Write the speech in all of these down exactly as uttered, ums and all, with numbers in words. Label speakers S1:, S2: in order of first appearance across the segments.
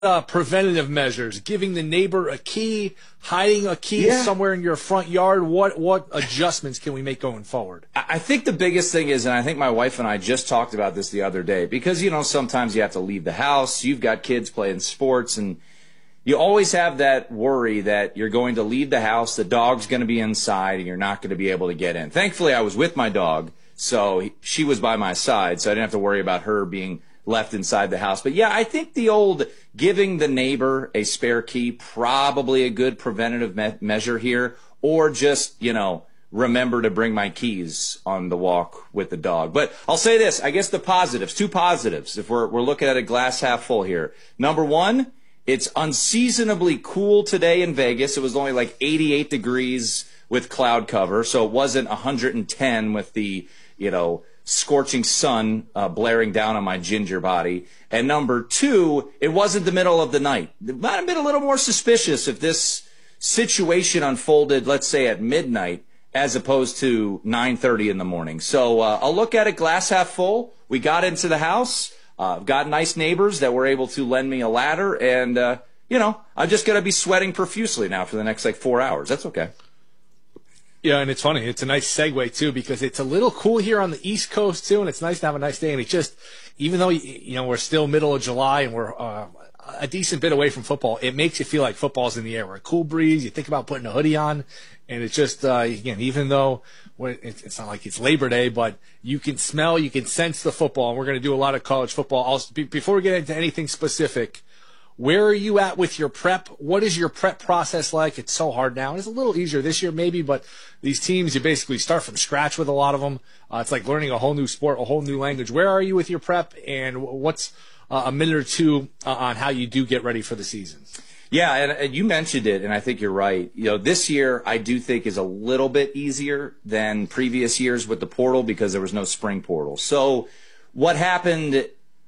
S1: uh, preventative measures? Giving the neighbor a key, hiding a key
S2: Yeah.
S1: somewhere in your front yard. What what adjustments can we make going forward?
S2: I I think the biggest thing is, and I think my wife and I just talked about this the other day, because, you know, sometimes you have to leave the house. You've got kids playing sports, and you always have that worry that you're going to leave the house, the dog's going to be inside, and you're not going to be able to get in. Thankfully, I was with my dog, so he- she was by my side, so I didn't have to worry about her being left inside the house. But yeah, I think the old giving the neighbor a spare key, probably a good preventative me- measure here, or just, you know, remember to bring my keys on the walk with the dog. But I'll say this, I guess the positives, two positives, if we're, we're looking at a glass half full here. Number one, it's unseasonably cool today in Vegas. It was only like eighty-eight degrees with cloud cover, so it wasn't one hundred ten with the, you know, scorching sun uh, blaring down on my ginger body. And number two, it wasn't the middle of the night. It might have been a little more suspicious if this situation unfolded, let's say, at midnight as opposed to nine thirty in the morning. So uh, I'll look at it glass half full. We got into the house. Uh, I've got nice neighbors that were able to lend me a ladder. And, uh, you know, I'm just going to be sweating profusely now for the next, like, four hours. That's okay.
S1: Yeah, and it's funny. It's a nice segue, too, because it's a little cool here on the East Coast, too, and it's nice to have a nice day. And it's just, even though, you know, we're still middle of July and we're uh, a decent bit away from football, it makes you feel like football's in the air. We're a cool breeze. You think about putting a hoodie on, and it's just, uh, again, even though we're, it's, it's not like it's Labor Day, but you can smell, you can sense the football, and we're going to do a lot of college football. Also, be, before we get into anything specific, where are you at with your prep? What is your prep process like? It's so hard now. It's a little easier this year maybe, but these teams, you basically start from scratch with a lot of them. Uh, it's like learning a whole new sport, a whole new language. Where are you with your prep, and what's uh, a minute or two uh, on how you do get ready for the season?
S2: Yeah, and, and you mentioned it, and I think you're right. You know, this year I do think is a little bit easier than previous years with the portal because there was no spring portal. So what happened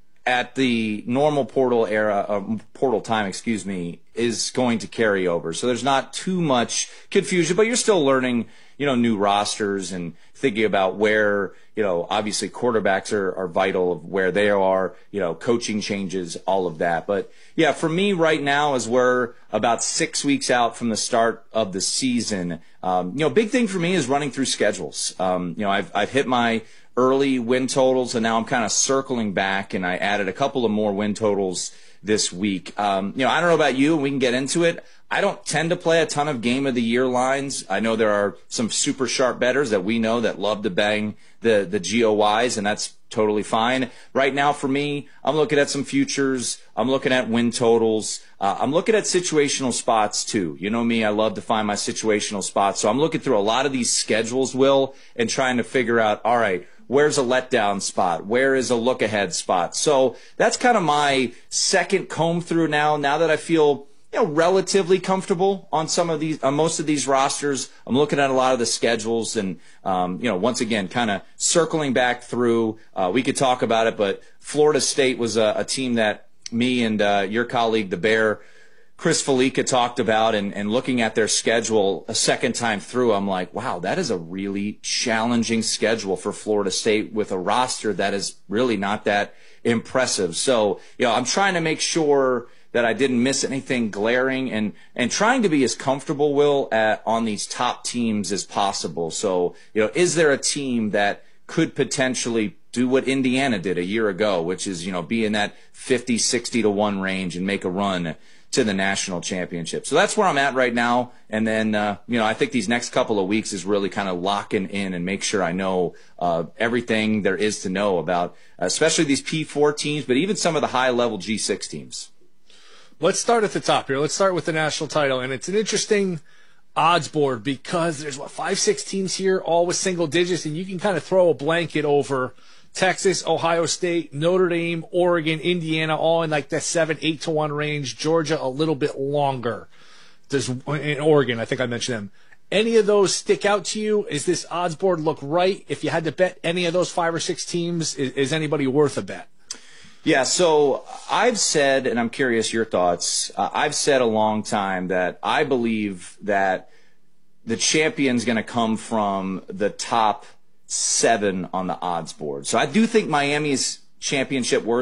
S2: at the normal portal era, uh, portal time, excuse me, is going to carry over. So there's not too much confusion, but you're still learning, you know, new rosters and thinking about where, you know, obviously quarterbacks are, are vital of where they are, you know, coaching changes, all of that. But yeah, for me right now, as we're about six weeks out from the start of the season, um, you know, big thing for me is running through schedules. Um, you know, I've, I've hit my early win totals, and now I'm kind of circling back, and I added a couple of more win totals this week. Um, you know, I don't know about you, and we can get into it. I don't tend to play a ton of game of the year lines. I know there are some super sharp bettors that we know that love to bang the, the G O Ys, and that's totally fine. Right now for me, I'm looking at some futures. I'm looking at win totals. Uh, I'm looking at situational spots too. You know me, I love to find my situational spots. So I'm looking through a lot of these schedules, Will, and trying to figure out, all right, where's a letdown spot? Where is a look-ahead spot? So that's kind of my second comb through now. Now that I feel, you know, relatively comfortable on some of these, on most of these rosters, I'm looking at a lot of the schedules, and um, you know, once again, kind of circling back through. Uh, we could talk about it, but Florida State was a, a team that me and uh, your colleague, the Bear, Chris Felica, talked about, and, and looking at their schedule a second time through, I'm like, wow, that is a really challenging schedule for Florida State with a roster that is really not that impressive. So, you know, I'm trying to make sure that I didn't miss anything glaring, and, and trying to be as comfortable, Will, at, on these top teams as possible. So, you know, is there a team that could potentially do what Indiana did a year ago, which is, you know, be in that fifty, sixty to one range and make a run to the national championship? So that's where I'm at right now. And then, uh, you know, I think these next couple of weeks is really kind of locking in and make sure I know uh, everything there is to know about, especially these P four teams, but even some of the high-level G six teams.
S1: Let's start at the top here. Let's start with the national title. And it's an interesting odds board because there's, what, five, six teams here, all with single digits, and you can kind of throw a blanket over Texas, Ohio State, Notre Dame, Oregon, Indiana, all in like that seven, eight to one range. Georgia a little bit longer. There's in Oregon, I think I mentioned them. Any of those stick out to you? Is this odds board look right? If you had to bet any of those five or six teams, is, is anybody worth a bet?
S2: Yeah, so I've said, and I'm curious your thoughts, uh, I've said a long time that I believe that the champion's going to come from the top seven on the odds board. So I do think Miami's championship worthy.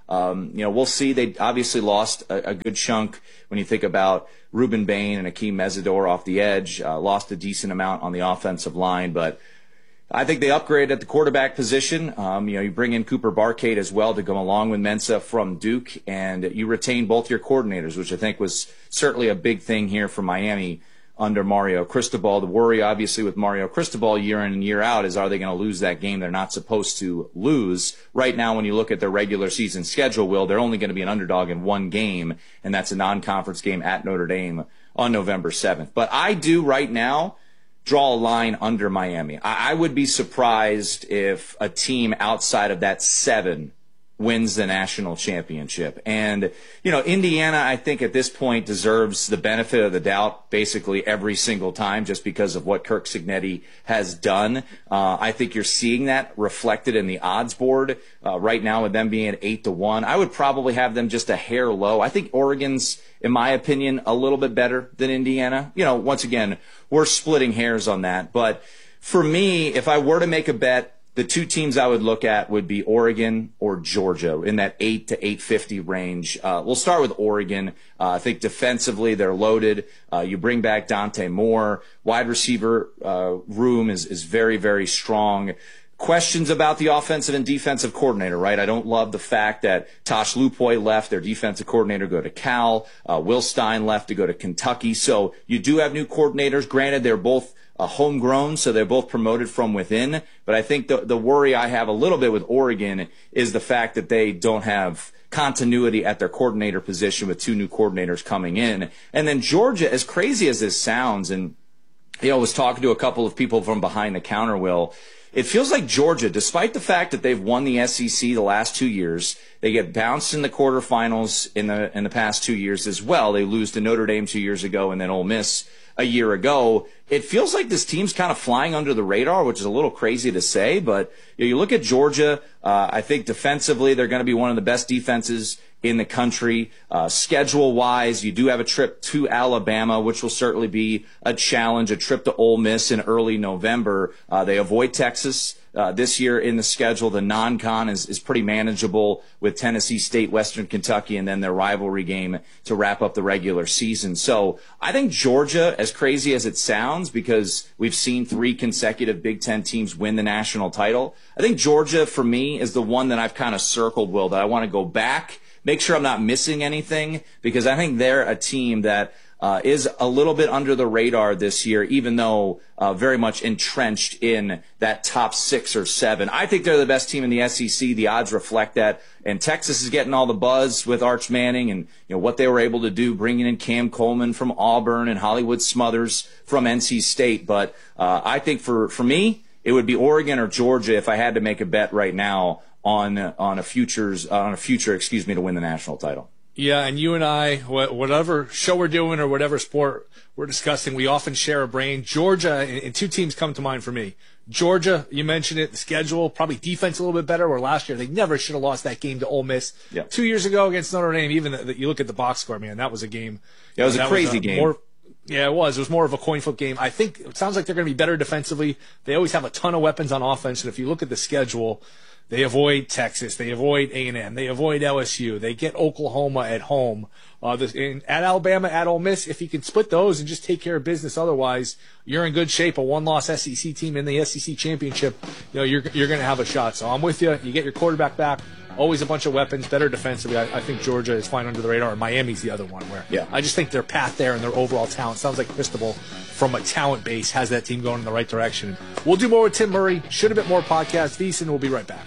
S2: Um, you know, we'll see. They obviously lost a, a good chunk when you think about Ruben Bain and Akeem Mesidor off the edge, uh, lost a decent amount on the offensive line, but I think they upgraded at the quarterback position. Um, you know, you bring in Cooper Barcade as well to go along with Mensah from Duke, and you retain both your coordinators, which I think was certainly a big thing here for Miami under Mario Cristobal. The worry, obviously, with Mario Cristobal year in and year out is, are they going to lose that game they're not supposed to lose? Right now, when you look at their regular season schedule, Will, they're only going to be an underdog in one game, and that's a non-conference game at Notre Dame on November seventh. But I do right now draw a line under Miami. I, I would be surprised if a team outside of that seven wins the national championship. And, you know, Indiana, I think at this point deserves the benefit of the doubt basically every single time just because of what Kirk Cignetti has done. Uh, I think you're seeing that reflected in the odds board uh, right now with them being eight to one. I would probably have them just a hair low. I think Oregon's, in my opinion, a little bit better than Indiana. You know, once again, we're splitting hairs on that. But for me, if I were to make a bet, the two teams I would look at would be Oregon or Georgia in that eight to eight fifty range. Uh, we'll start with Oregon. Uh, I think defensively they're loaded. Uh, you bring back Dante Moore. Wide receiver uh, room is, is very, very strong. Questions about the offensive and defensive coordinator, right? I don't love the fact that Tosh Lupoy left, their defensive coordinator, go to Cal. Uh, Will Stein left to go to Kentucky. So you do have new coordinators. Granted, they're both uh, homegrown, so they're both promoted from within. But I think the, the worry I have a little bit with Oregon is the fact that they don't have continuity at their coordinator position with two new coordinators coming in. And then Georgia, as crazy as this sounds, and you know, I was talking to a couple of people from behind the counter, Will, it feels like Georgia, despite the fact that they've won the S E C the last two years, they get bounced in the quarterfinals in the in the past two years as well. They lose to Notre Dame two years ago and then Ole Miss a year ago. It feels like this team's kind of flying under the radar, which is a little crazy to say. But you know, you look at Georgia, uh, I think defensively they're going to be one of the best defenses in the country. Uh, schedule-wise, you do have a trip to Alabama, which will certainly be a challenge, a trip to Ole Miss in early November. Uh, they avoid Texas uh, this year in the schedule. The non-con is, is pretty manageable with Tennessee State, Western Kentucky, and then their rivalry game to wrap up the regular season. So I think Georgia, as crazy as it sounds, because we've seen three consecutive Big Ten teams win the national title, I think Georgia, for me, is the one that I've kind of circled, Will, that I want to go back, make sure I'm not missing anything, because I think they're a team that uh, is a little bit under the radar this year, even though uh, very much entrenched in that top six or seven. I think they're the best team in the S E C. The odds reflect that. And Texas is getting all the buzz with Arch Manning and you know what they were able to do, bringing in Cam Coleman from Auburn and Hollywood Smothers from N C State. But uh, I think for, for me, it would be Oregon or Georgia if I had to make a bet right now on on a futures uh, on a future, excuse me, to win the national title.
S1: Yeah, and you and I, whatever show we're doing or whatever sport we're discussing, we often share a brain. Georgia, and two teams come to mind for me. Georgia, you mentioned it, the schedule, probably defense a little bit better, where last year they never should have lost that game to Ole Miss.
S2: Yep.
S1: Two years ago against Notre Dame, even the, the, you look at the box score, man, that was a game.
S2: Yeah, it was a crazy
S1: was a
S2: game.
S1: More, yeah, it was. It was more of a coin flip game. I think it sounds like they're going to be better defensively. They always have a ton of weapons on offense, and if you look at the schedule, they avoid Texas. They avoid A and M. They avoid L S U. They get Oklahoma at home. Uh, this, in, at Alabama, at Ole Miss, if you can split those and just take care of business otherwise, you're in good shape. A one-loss S E C team in the S E C championship, you know, you're, you're going to have a shot. So I'm with you. You get your quarterback back. Always a bunch of weapons, better defensively. I, I think Georgia is flying under the radar, and Miami's the other one where
S2: yeah.
S1: I just think their path there and their overall talent sounds like Cristobal from a talent base has that team going in the right direction. We'll do more with Tim Murray. Should have been more podcast. VSiN, we'll be right back.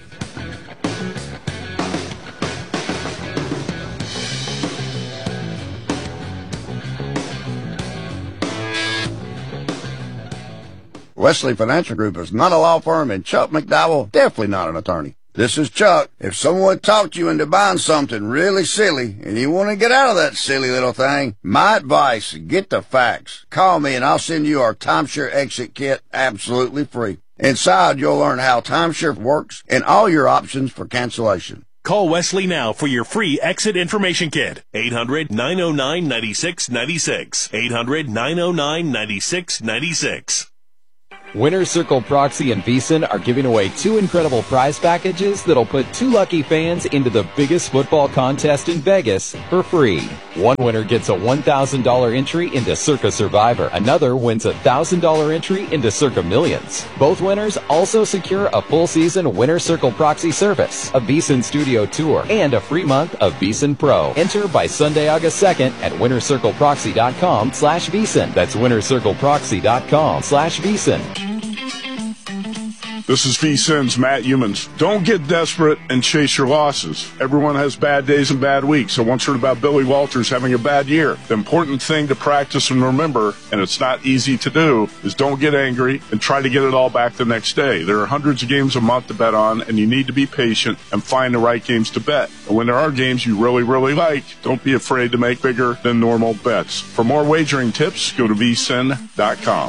S3: Wesley Financial Group is not a law firm, and Chuck McDowell, definitely not an attorney. This is Chuck. If someone talked you into buying something really silly and you want to get out of that silly little thing, my advice, get the facts. Call me and I'll send you our timeshare exit kit absolutely free. Inside, you'll learn how timeshare works and all your options for cancellation.
S4: Call Wesley now for your free exit information kit. eight hundred, nine oh nine, nine six nine six. eight hundred, nine oh nine, nine six nine six.
S5: Winner's Circle Proxy and VSiN are giving away two incredible prize packages that'll put two lucky fans into the biggest football contest in Vegas for free. One winner gets a one thousand dollars entry into Circa Survivor. Another wins a one thousand dollars entry into Circa Millions. Both winners also secure a full season Winner's Circle Proxy service, a VSiN studio tour, and a free month of VSiN Pro. Enter by Sunday, August second at winnercircleproxy.com slash VSiN. That's winnercircleproxy.com slash VSiN.
S6: This is VSiN's Matt Humans. Don't get desperate and chase your losses. Everyone has bad days and bad weeks. I once heard about Billy Walters having a bad year. The important thing to practice and remember, and it's not easy to do, is don't get angry and try to get it all back the next day. There are hundreds of games a month to bet on, and you need to be patient and find the right games to bet. And when there are games you really, really like, don't be afraid to make bigger than normal bets. For more wagering tips, go to V S I N dot com.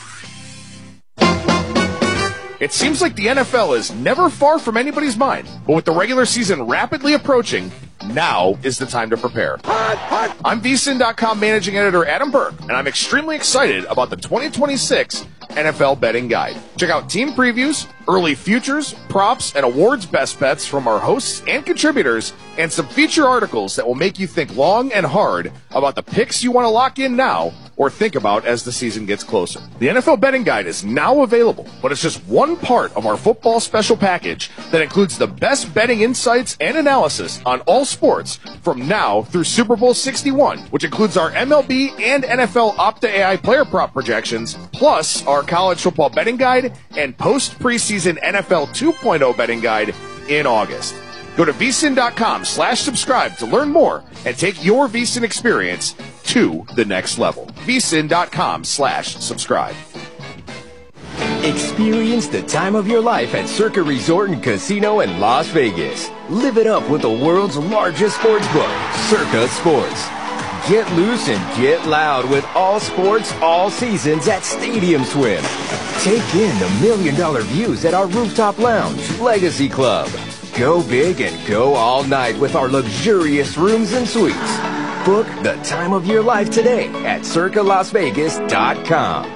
S7: It seems like the N F L is never far from anybody's mind, but with the regular season rapidly approaching, now is the time to prepare. I'm V S I N dot com managing editor Adam Burke, and I'm extremely excited about the twenty twenty-six N F L Betting Guide. Check out team previews, early futures, props, and awards best bets from our hosts and contributors, and some feature articles that will make you think long and hard about the picks you want to lock in now or think about as the season gets closer. The N F L Betting Guide is now available, but it's just one part of our football special package that includes the best betting insights and analysis on all sports from now through Super Bowl sixty-one, which includes our M L B and N F L Opta A I player prop projections, plus our college football betting guide and post-preseason N F L two point oh betting guide in August. Go to V S I N dot com slash subscribe to learn more and take your VSiN experience to the next level. V S I N dot com slash subscribe.
S8: Experience the time of your life at Circa Resort and Casino in Las Vegas. Live it up with the world's largest sports book, Circa Sports. Get loose and get loud with all sports, all seasons at Stadium Swim. Take in the million dollar views at our rooftop lounge, Legacy Club. Go big and go all night with our luxurious rooms and suites. Book the time of your life today at circa las vegas dot com.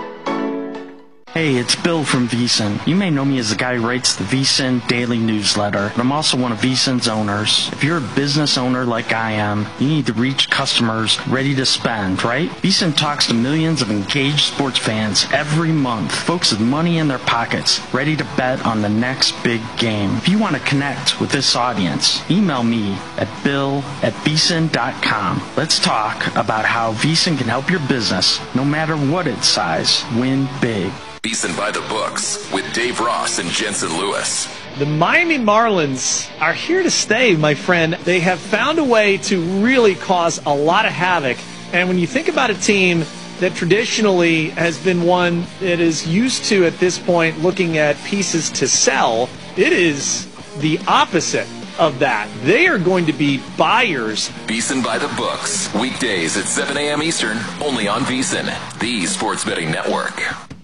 S9: Hey, it's Bill from VSiN. You may know me as the guy who writes the VSiN daily newsletter, but I'm also one of VSiN's owners. If you're a business owner like I am, you need to reach customers ready to spend, right? VSiN talks to millions of engaged sports fans every month, folks with money in their pockets, ready to bet on the next big game. If you want to connect with this audience, email me at bill at V S I N dot com. Let's talk about how VSiN can help your business, no matter what its size, win big.
S10: VSiN by the books with Dave Ross and Jensen Lewis.
S11: The Miami Marlins are here to stay, my friend. They have found a way to really cause a lot of havoc. And when you think about a team that traditionally has been one that is used to, at this point, looking at pieces to sell, it is the opposite of that. They are going to be buyers.
S10: VSiN by the books, weekdays at seven a.m. Eastern, only on VSiN, the Sports Betting Network.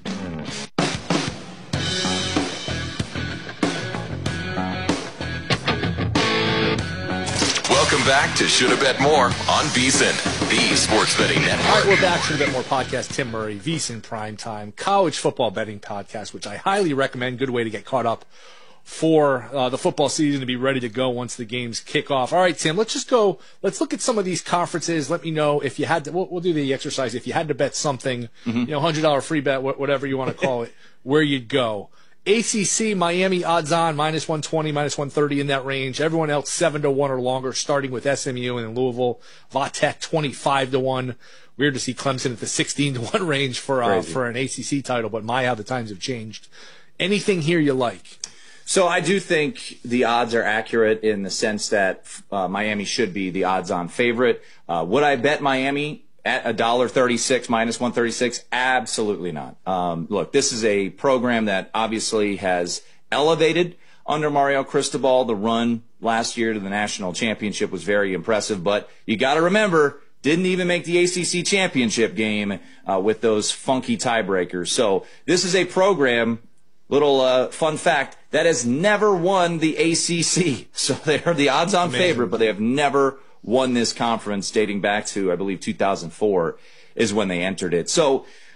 S10: Welcome back to Shoulda Bet More on VSiN, the Sports Betting Network.
S1: All right, we're back. Shoulda Bet More podcast. Tim Murray, VSiN Primetime, college football betting podcast, which I highly recommend. Good way to get caught up for uh, the football season, to be ready to go once the games kick off. All right, Tim, let's just go. Let's look at some of these conferences. Let me know if you had to. We'll, we'll do the exercise. If you had to bet something, mm-hmm. you know, one hundred dollars free bet, whatever you want to call it, where you'd go. A C C, Miami, odds on, minus one twenty, minus one thirty in that range. Everyone else, seven to one or longer, starting with S M U and then Louisville. Vatech, twenty-five to one. Weird to see Clemson at the sixteen to one range for uh, for an A C C title, but my, how the times have changed. Anything here you like?
S2: So I do think the odds are accurate in the sense that uh, Miami should be the odds-on favorite. Uh, would I bet Miami at one dollar thirty-six, minus one thirty-six? Absolutely not. Um, look, this is a program that obviously has elevated under Mario Cristobal. The run last year to the national championship was very impressive, but you got to remember, didn't even make the A C C championship game uh, with those funky tiebreakers. So this is a program, little uh, fun fact, that has never won the A C C. So they are the odds-on favorite, but they have never won this conference dating back to, I believe, two thousand four is when they entered it. So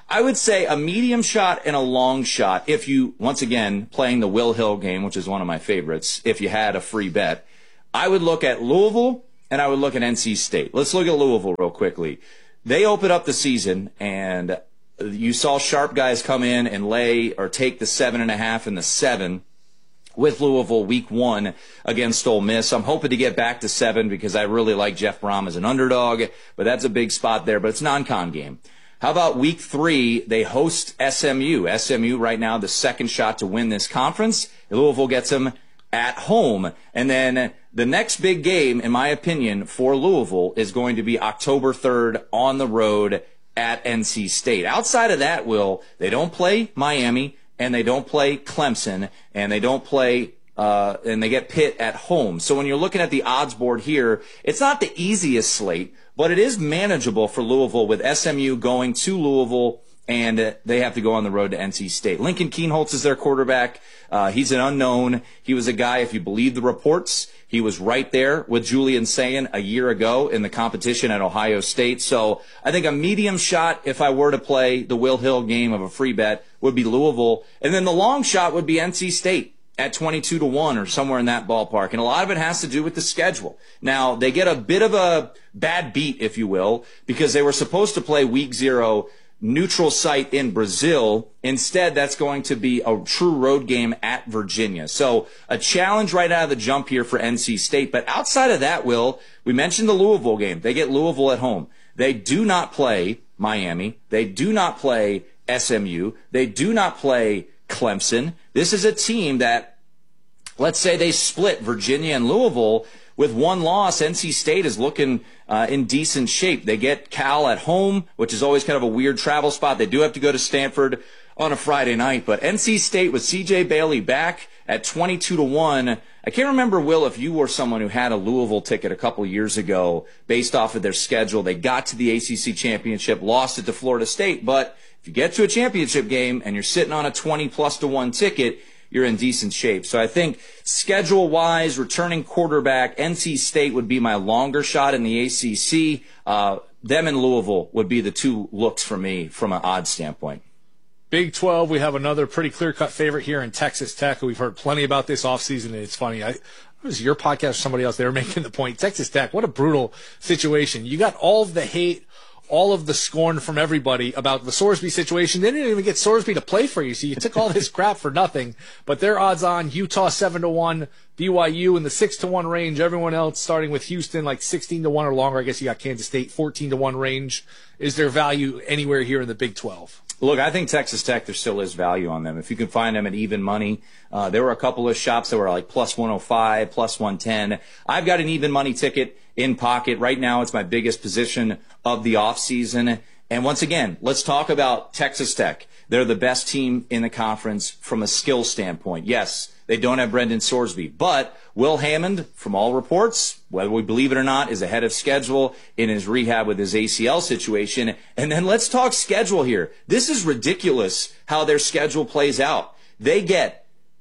S2: I would say a medium shot and a long shot. If you, once again, playing the Will Hill game, which is one of my favorites, if you had a free bet, I would look at Louisville and I would look at N C State. Let's look at Louisville real quickly. They opened up the season and you saw sharp guys come in and lay or take the seven and a half and the seven with Louisville week one against Ole Miss. I'm hoping to get back to seven because I really like Jeff Brom as an underdog, but that's a big spot there, but it's a non-con game. How about week three? They host S M U. S M U right now the second shot to win this conference. Louisville gets them at home. And then the next big game, in my opinion, for Louisville is going to be October third on the road at N C State. Outside of that, Will, they don't play Miami, and they don't play Clemson, and they don't play, uh, and they get Pitt at home. So when you're looking at the odds board here, it's not the easiest slate, but it is manageable for Louisville with S M U going to Louisville, and uh, they have to go on the road to N C State. Lincoln Kienholz is their quarterback. Uh, he's an unknown. He was a guy, if you believe the reports, he was right there with Julian Sayin a year ago in the competition at Ohio State. So I think a medium shot, if I were to play the Will Hill game of a free bet, would be Louisville. And then the long shot would be N C State at twenty-two to one or somewhere in that ballpark. And a lot of it has to do with the schedule. Now, they get a bit of a bad beat, if you will, because they were supposed to play week zero neutral site in Brazil. Instead, that's going to be a true road game at Virginia. So a challenge right out of the jump here for N C State. But outside of that, Will, we mentioned the Louisville game. They get Louisville at home. They do not play Miami. They do not play S M U. They do not play Clemson. This is a team that, let's say they split Virginia and Louisville. With one loss, N C State is looking uh, in decent shape. They get Cal at home, which is always kind of a weird travel spot. They do have to go to Stanford on a Friday night. But N C State with C J Bailey back at twenty-two to one. I can't remember, Will, if you were someone who had a Louisville ticket a couple years ago based off of their schedule. They got to the A C C championship, lost it to Florida State. But if you get to a championship game and you're sitting on a twenty plus to one ticket, you're in decent shape. So I think schedule-wise, returning quarterback, N C State would be my longer shot in the A C C. Uh, them and Louisville would be the two looks for me from an odds standpoint.
S1: Big twelve, we have another pretty clear-cut favorite here in Texas Tech. We've heard plenty about this offseason, and it's funny. I, it was your podcast or somebody else. They were making the point. Texas Tech, what a brutal situation. You got all of the hate, all of the scorn from everybody about the Sorsby situation. They didn't even get Sorsby to play for you, so you took all this crap for nothing. But their odds on Utah seven to one, B Y U in the six to one range. Everyone else, starting with Houston, like sixteen to one or longer. I guess you got Kansas State fourteen to one range. Is there value anywhere here in the Big twelve?
S2: Look, I think Texas Tech, there still is value on them. If you can find them at even money, uh, there were a couple of shops that were like plus one oh five, plus one ten. I've got an even money ticket in pocket. Right now, it's my biggest position of the offseason. And once again, let's talk about Texas Tech. They're the best team in the conference from a skill standpoint. Yes, they don't have Brendan Sorsby, but Will Hammond, from all reports, whether we believe it or not, is ahead of schedule in his rehab with his A C L situation. And then let's talk schedule here. This is ridiculous how their schedule plays out. They get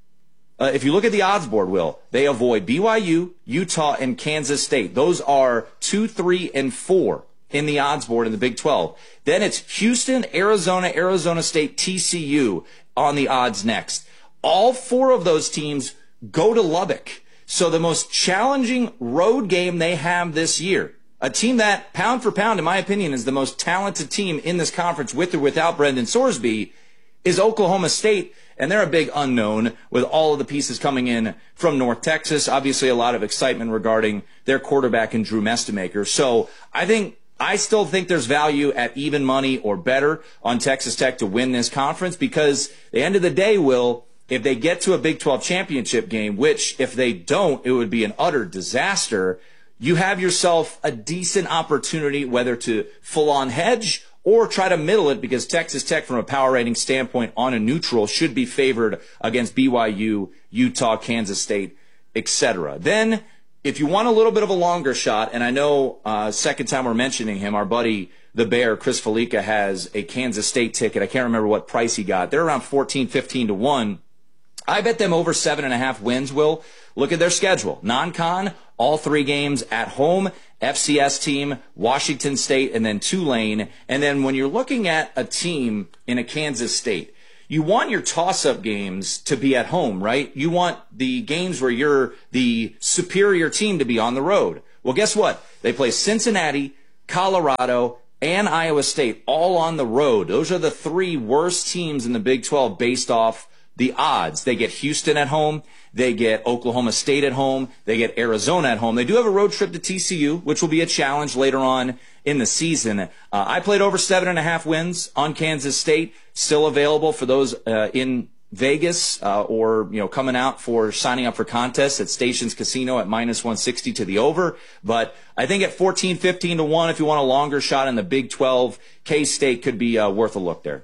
S2: Uh, if you look at the odds board, Will, they avoid B Y U, Utah, and Kansas State. Those are two, three, and four in the odds board in the Big twelve. Then it's Houston, Arizona, Arizona State, T C U on the odds next. All four of those teams go to Lubbock. So the most challenging road game they have this year, a team that, pound for pound, in my opinion, is the most talented team in this conference with or without Brendan Sorsby, is Oklahoma State. And they're a big unknown with all of the pieces coming in from North Texas. Obviously, a lot of excitement regarding their quarterback in Drew Mestemaker. So I think I still think there's value at even money or better on Texas Tech to win this conference because at the end of the day, Will, if they get to a Big twelve championship game, which if they don't, it would be an utter disaster, you have yourself a decent opportunity whether to full-on hedge or try to middle it because Texas Tech, from a power rating standpoint, on a neutral, should be favored against B Y U, Utah, Kansas State, et cetera. Then, if you want a little bit of a longer shot, and I know uh, second time we're mentioning him, our buddy, the Bear, Chris Felica, has a Kansas State ticket. I can't remember what price he got. They're around fourteen, fifteen to one. I bet them over seven and a half wins, Will. Look at their schedule. Non-con, all three games at home, F C S team, Washington State, and then Tulane. And then when you're looking at a team in a Kansas State, you want your toss-up games to be at home, right? You want the games where you're the superior team to be on the road. Well, guess what? They play Cincinnati, Colorado, and Iowa State all on the road. Those are the three worst teams in the Big twelve based off the odds. They get Houston at home. They get Oklahoma State at home. They get Arizona at home. They do have a road trip to T C U, which will be a challenge later on in the season. Uh, I played over seven and a half wins on Kansas State, still available for those uh, in Vegas uh, or, you know, coming out for signing up for contests at Stations Casino at minus one sixty to the over. But I think at fourteen, fifteen to one, if you want a longer shot in the Big twelve, K-State could be uh, worth a look there.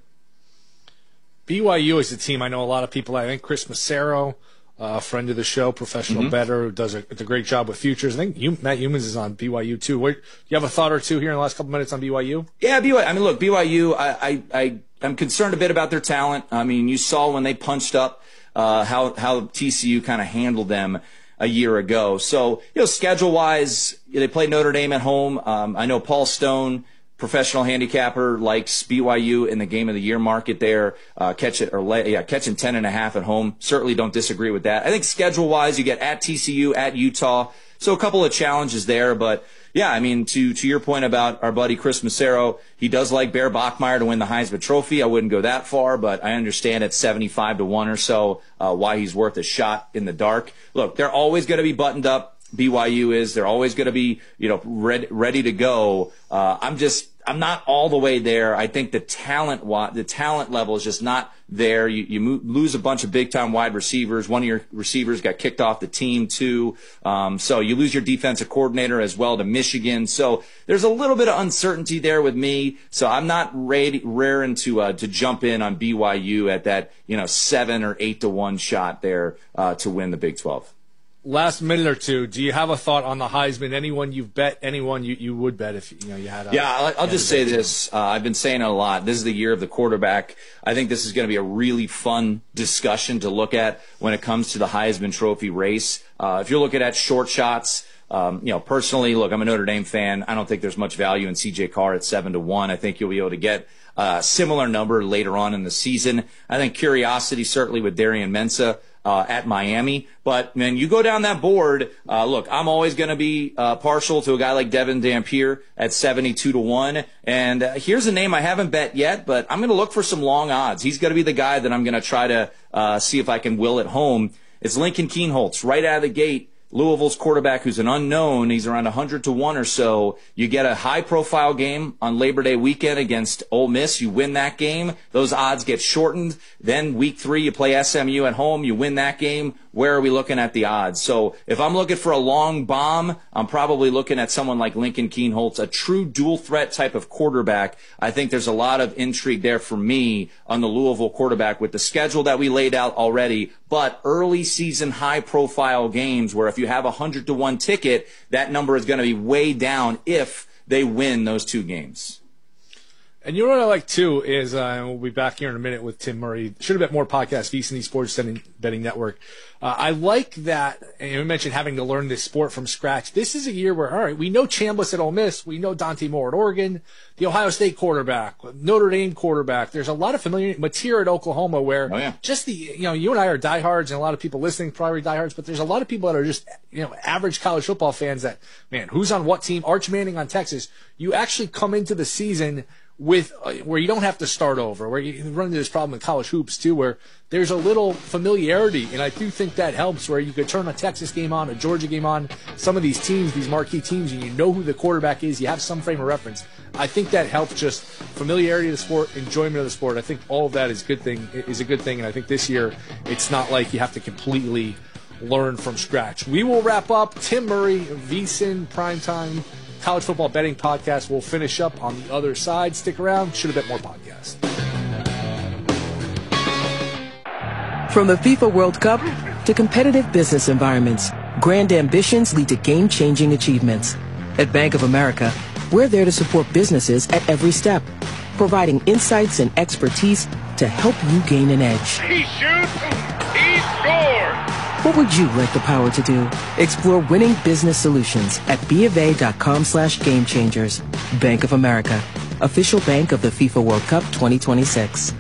S1: B Y U is a team I know a lot of people. I think Chris Massaro, a uh, friend of the show, professional mm-hmm. bettor, who does a, a great job with futures. I think you, Matt Humans is on B Y U too. What, you have a thought or two here in the last couple minutes on B Y U?
S2: Yeah, B Y U. I mean, look, B Y U. I, I, I I'm concerned a bit about their talent. I mean, you saw when they punched up uh, how how T C U kind of handled them a year ago. So, you know, schedule wise, they played Notre Dame at home. Um, I know Paul Stone, professional handicapper, likes B Y U in the game of the year market there. Uh, catch it or lay, yeah, catching ten and a half at home. Certainly don't disagree with that. I think schedule wise, you get at T C U, at Utah. So a couple of challenges there, but yeah, I mean, to, to your point about our buddy Chris Massaro, he does like Bear Bachmeier to win the Heisman Trophy. I wouldn't go that far, but I understand at seventy-five to one or so, uh, why he's worth a shot in the dark. Look, they're always going to be buttoned up. B Y U is. They're always going to be, you know, ready, ready to go. Uh, I'm just, I'm not all the way there. I think the talent, the talent level is just not there. You, you mo- lose a bunch of big time wide receivers. One of your receivers got kicked off the team too. Um, so you lose your defensive coordinator as well to Michigan. So there's a little bit of uncertainty there with me. So I'm not ready, raring to, uh, to jump in on B Y U at that, you know, seven or eight to one shot there, uh, to win the Big twelve.
S1: Last minute or two, do you have a thought on the Heisman? Anyone you've bet, anyone you, you would bet if you know you had a...
S2: Yeah, I'll, I'll just say this. Uh, I've been saying it a lot. This is the year of the quarterback. I think this is going to be a really fun discussion to look at when it comes to the Heisman Trophy race. Uh, if you're looking at short shots, um, you know, personally, look, I'm a Notre Dame fan. I don't think there's much value in C J Carr at seven to one. I think you'll be able to get a similar number later on in the season. I think curiosity, certainly with Darian Mensah, Uh, at Miami. But, man, you go down that board, uh, look, I'm always going to be uh, partial to a guy like Devin Dampier at seventy-two to one. And uh, here's a name I haven't bet yet, but I'm going to look for some long odds. He's going to be the guy that I'm going to try to uh, see if I can will at home. It's Lincoln Kienholz right out of the gate. Louisville's quarterback, who's an unknown. He's around one hundred to one or so. You get a high-profile game on Labor Day weekend against Ole Miss. You win that game. Those odds get shortened. Then week three, you play S M U at home. You win that game. Where are we looking at the odds? So if I'm looking for a long bomb, I'm probably looking at someone like Lincoln Kienholz, a true dual-threat type of quarterback. I think there's a lot of intrigue there for me on the Louisville quarterback with the schedule that we laid out already, but early season high-profile games where if you have a one hundred to one ticket, that number is going to be way down if they win those two games.
S1: And you know what I like, too, is uh, we'll be back here in a minute with Tim Murray. Should have bet more podcasts, VSiN Sports Betting Network. Uh, I like that, and you mentioned having to learn this sport from scratch. This is a year where, all right, we know Chambliss at Ole Miss. We know Dante Moore at Oregon, the Ohio State quarterback, Notre Dame quarterback. There's a lot of familiar material at Oklahoma where
S2: oh, yeah.
S1: just the, you know, you and I are diehards, and a lot of people listening probably are diehards, but there's a lot of people that are just, you know, average college football fans that, man, who's on what team? Arch Manning on Texas. You actually come into the season with uh, where you don't have to start over, where you run into this problem in college hoops too, where there's a little familiarity, and I do think that helps, where you could turn a Texas game on, a Georgia game on, some of these teams, these marquee teams, and you know who the quarterback is, you have some frame of reference. I think that helps just familiarity of the sport, enjoyment of the sport. I think all of that is good thing is a good thing, and I think this year it's not like you have to completely learn from scratch. We will wrap up. Tim Murray, VSiN Primetime College Football Betting Podcast. We'll finish up on the other side. Stick around. Should have bet more podcast.
S12: From the FIFA World Cup to competitive business environments, grand ambitions lead to game-changing achievements. At Bank of America, we're there to support businesses at every step, providing insights and expertise to help you gain an edge.
S13: He shoots, he scores!
S12: What would you like the power to do? Explore winning business solutions at BofA.com slash game changers. Bank of America, official bank of the FIFA World Cup twenty twenty-six.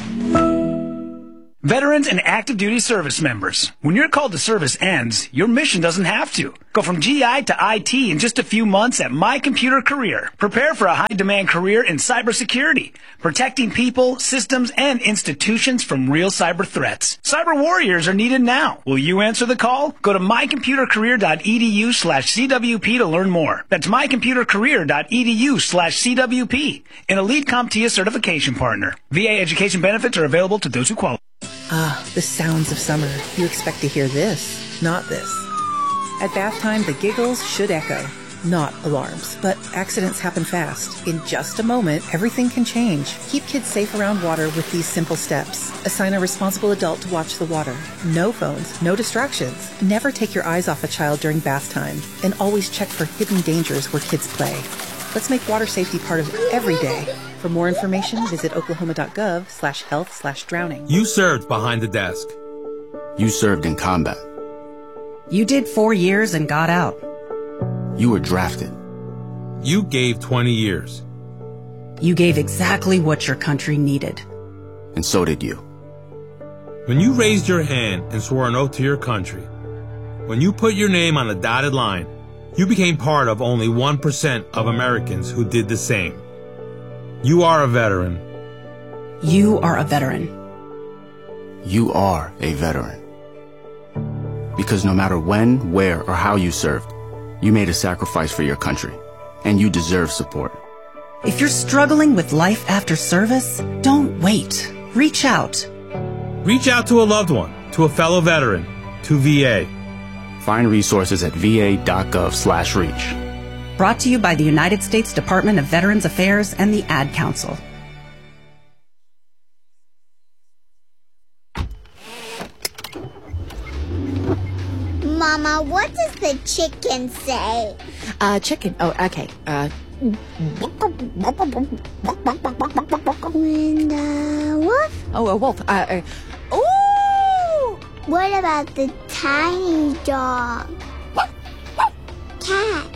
S13: Veterans and active duty service members, when your call to service ends, your mission doesn't have to. Go from G I to I T in just a few months at My Computer Career. Prepare for a high-demand career in cybersecurity, protecting people, systems, and institutions from real cyber threats. Cyber warriors are needed now. Will you answer the call? Go to mycomputercareer.edu slash CWP to learn more. That's mycomputercareer.edu slash CWP, an elite CompTIA certification partner. V A education benefits are available to those who qualify.
S14: Ah, the sounds of summer. You expect to hear this, not this. At bath time, the giggles should echo. Not alarms, but accidents happen fast. In just a moment, everything can change. Keep kids safe around water with these simple steps. Assign a responsible adult to watch the water. No phones, no distractions. Never take your eyes off a child during bath time. And always check for hidden dangers where kids play. Let's make water safety part of every day. For more information, visit oklahoma.gov slash health slash drowning.
S15: You served behind the desk.
S16: You served in combat.
S17: You did four years and got out.
S16: You were drafted.
S15: You gave twenty years.
S17: You gave exactly what your country needed.
S16: And so did you.
S15: When you raised your hand and swore an oath to your country, when you put your name on a dotted line, you became part of only one percent of Americans who did the same. You are a veteran.
S17: You are a veteran.
S16: You are a veteran. Because no matter when, where, or how you served, you made a sacrifice for your country, and you deserve support.
S17: If you're struggling with life after service, don't wait. Reach out.
S15: Reach out to a loved one, to a fellow veteran, to V A.
S16: Find resources at va.gov slash reach.
S17: Brought to you by the United States Department of Veterans Affairs and the Ad Council.
S18: Mama, what does the chicken say?
S19: Uh, chicken. Oh, okay. Uh.
S18: When the wolf?
S19: Oh, a wolf. Uh. uh ooh!
S18: What about the tiny dog? Cat?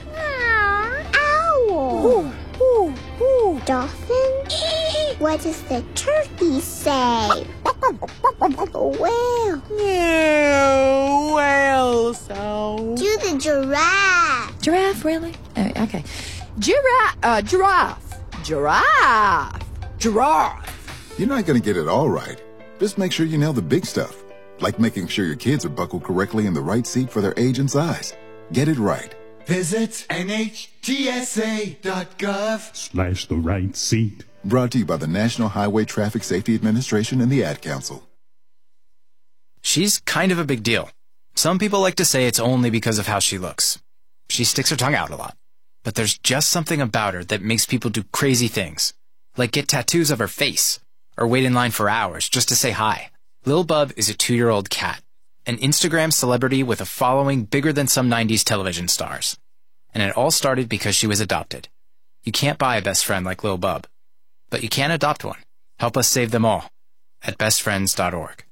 S18: Owl?
S19: Ooh, ooh, ooh.
S18: Dolphin? What does the turkey say? A whale?
S19: No, whale sound.
S18: Do the giraffe.
S19: Giraffe, really? Uh, okay. Giraffe. Uh, giraffe. Giraffe. Giraffe.
S20: You're not going to get it all right. Just make sure you nail the big stuff, like making sure your kids are buckled correctly in the right seat for their age and size. Get it right.
S21: Visit N H T S A dot gov
S22: slash the right seat.
S20: Brought to you by the National Highway Traffic Safety Administration and the Ad Council.
S23: She's kind of a big deal. Some people like to say it's only because of how she looks. She sticks her tongue out a lot. But there's just something about her that makes people do crazy things, like get tattoos of her face, or wait in line for hours just to say hi. Lil Bub is a two-year-old cat, an Instagram celebrity with a following bigger than some nineties television stars. And it all started because she was adopted. You can't buy a best friend like Lil Bub, but you can adopt one. Help us save them all at best friends dot org.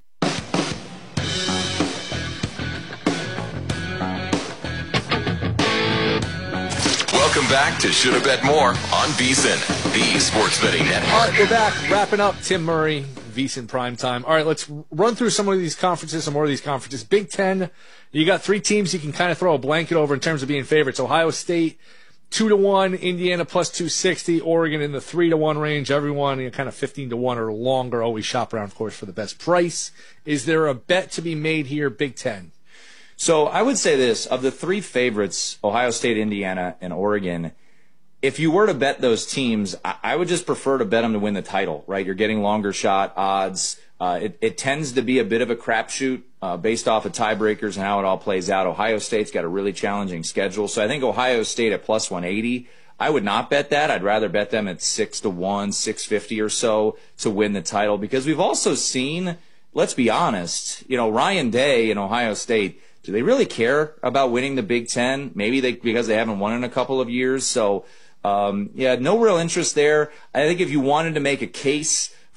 S10: Welcome back to Shoulda Bet More on VSiN, the sports betting network.
S1: All right, we're back. Wrapping up Tim Murray, VSiN Primetime. All right, let's run through some of these conferences, some more of these conferences. Big Ten, you got three teams you can kind of throw a blanket over in terms of being favorites. Ohio State, two to one, Indiana plus two sixty, Oregon in the three to one range. Everyone, you know, kind of fifteen to one or longer. Always shop around, of course, for the best price. Is there a bet to be made here, Big Ten?
S2: So I would say this, of the three favorites, Ohio State, Indiana, and Oregon, if you were to bet those teams, I would just prefer to bet them to win the title, right? You're getting longer shot odds. Uh, it, it tends to be a bit of a crapshoot uh, based off of tiebreakers and how it all plays out. Ohio State's got a really challenging schedule. So I think Ohio State at plus one eighty, I would not bet that. I'd rather bet them at six to one, six fifty or so to win the title, because we've also seen, let's be honest, you know, Ryan Day and Ohio State, do they really care about winning the Big Ten? Maybe they because they haven't won in a couple of years. So, um, yeah, no real interest there. I think if you wanted to make a case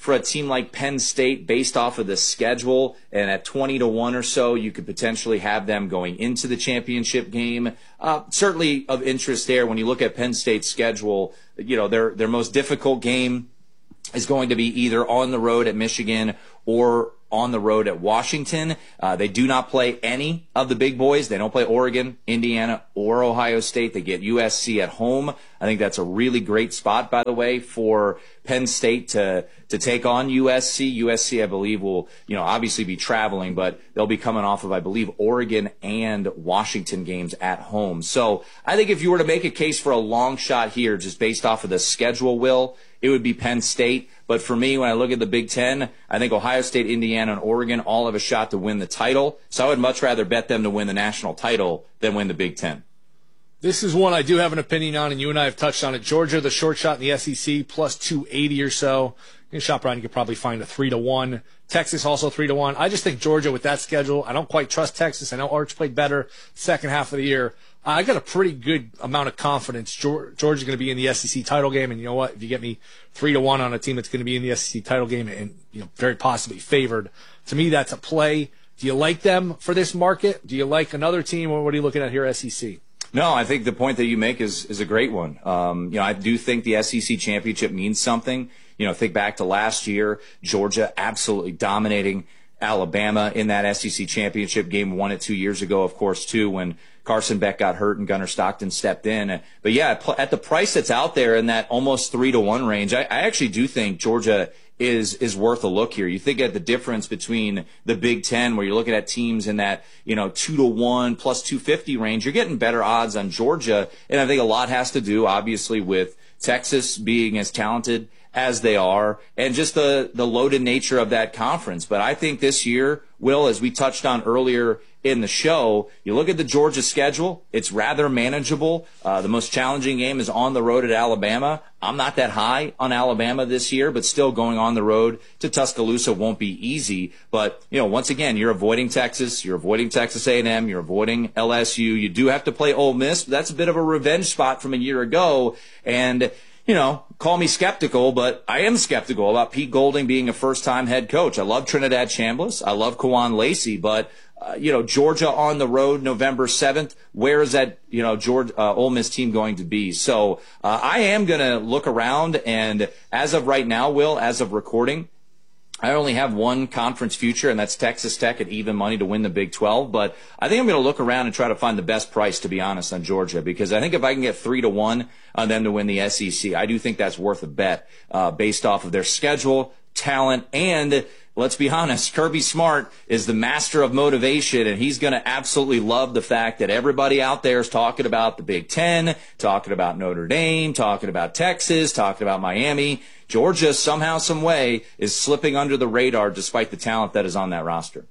S2: for a team like Penn State based off of the schedule, and at twenty to one or so, you could potentially have them going into the championship game. Uh, certainly of interest there when you look at Penn State's schedule. You know, their their most difficult game is going to be either on the road at Michigan or on the road at Washington. Uh, they do not play any of the big boys. They don't play Oregon, Indiana, or Ohio State. They get U S C at home. I think that's a really great spot, by the way, for Penn State to to take on U S C. U S C, I believe, will, you know, obviously be traveling, but they'll be coming off of, I believe, Oregon and Washington games at home. So I think if you were to make a case for a long shot here, just based off of the schedule, Will, it would be Penn State. But for me, when I look at the Big Ten, I think Ohio State, Indiana, and Oregon all have a shot to win the title. So I would much rather bet them to win the national title than win the Big Ten.
S1: This is one I do have an opinion on, and you and I have touched on it. Georgia, the short shot in the S E C, plus two eighty or so. You can shop around, you could probably find a three to one. Texas also three to one. I just think Georgia with that schedule, I don't quite trust Texas. I know Arch played better second half of the year. I got a pretty good amount of confidence Georgia's going to be in the S E C title game, and you know what? If you get me three to one on a team that's going to be in the S E C title game and, you know, very possibly favored, to me that's a play. Do you like them for this market? Do you like another team, or what are you looking at here, S E C?
S2: No, I think the point that you make is is a great one. Um, you know, I do think the S E C championship means something. You know, think back to last year, Georgia absolutely dominating Alabama in that S E C championship game. Won it two years ago, of course, too, when Carson Beck got hurt and Gunnar Stockton stepped in. But yeah, at the price that's out there in that almost three to one range, I, I actually do think Georgia is is worth a look here. You think at the difference between the Big Ten, where you're looking at teams in that, you know, two to one plus two fifty range, you're getting better odds on Georgia. And I think a lot has to do, obviously, with Texas being as talented as they are, and just the, the loaded nature of that conference. But I think this year, Will, as we touched on earlier in the show, you look at the Georgia schedule, it's rather manageable. Uh, the most challenging game is on the road at Alabama. I'm not that high on Alabama this year, but still going on the road to Tuscaloosa won't be easy. But, you know, once again, you're avoiding Texas, you're avoiding Texas A and M, you're avoiding L S U. You do have to play Ole Miss, but that's a bit of a revenge spot from a year ago. And, you know, call me skeptical, but I am skeptical about Pete Golding being a first-time head coach. I love Trinidad Chambliss. I love Kawan Lacey, but, uh, you know, Georgia on the road November seventh, where is that, you know, Georgia, uh, Ole Miss team going to be? So uh, I am going to look around, and as of right now, Will, as of recording, I only have one conference future, and that's Texas Tech at even money to win the Big twelve. But I think I'm going to look around and try to find the best price, to be honest, on Georgia, because I think if I can get three to one on them to win the S E C, I do think that's worth a bet uh, based off of their schedule, talent, and let's be honest, Kirby Smart is the master of motivation, and he's going to absolutely love the fact that everybody out there is talking about the Big Ten, talking about Notre Dame, talking about Texas, talking about Miami. Georgia, somehow, some way, is slipping under the radar despite the talent that is on that roster.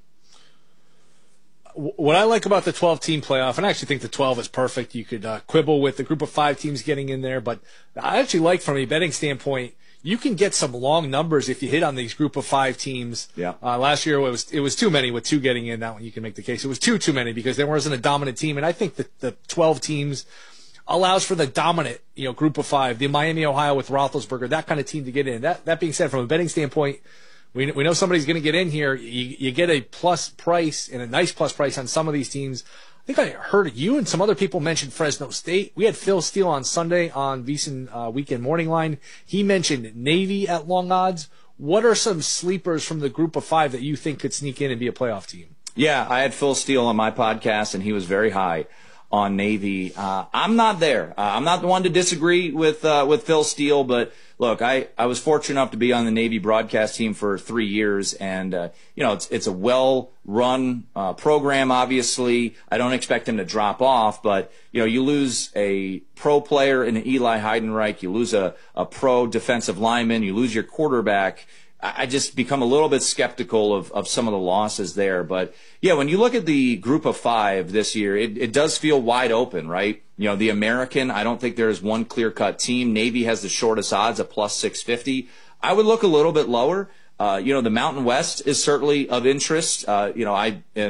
S1: What I like about the twelve-team playoff, and I actually think the twelve is perfect. You could uh, quibble with the group of five teams getting in there, but I actually like, from a betting standpoint, you can get some long numbers if you hit on these group of five teams.
S2: Yeah.
S1: Uh, last year it was it was too many with two getting in. That one you can make the case. It was too too many because there wasn't a dominant team, and I think that the twelve teams allows for the dominant, you know, group of five, the Miami, Ohio with Roethlisberger, that kind of team to get in. That that being said, from a betting standpoint, we we know somebody's going to get in here. You, you get a plus price and a nice plus price on some of these teams. I think I heard you and some other people mention Fresno State. We had Phil Steele on Sunday on VSiN uh, Weekend Morning Line. He mentioned Navy at long odds. What are some sleepers from the group of five that you think could sneak in and be a playoff team?
S2: Yeah, I had Phil Steele on my podcast, and he was very high on Navy. Uh, I'm not there. Uh, I'm not the one to disagree with uh, with Phil Steele, but look, I, I was fortunate enough to be on the Navy broadcast team for three years, and uh, you know, it's it's a well-run uh, program. Obviously, I don't expect him to drop off, but you know, you lose a pro player in Eli Heidenreich, you lose a, a pro defensive lineman, you lose your quarterback. I just become a little bit skeptical of, of some of the losses there. But, yeah, when you look at the group of five this year, it, it does feel wide open, right? You know, the American, I don't think there is one clear-cut team. Navy has the shortest odds at plus six fifty. I would look a little bit lower. Uh, you know, the Mountain West is certainly of interest. Uh, you know, I am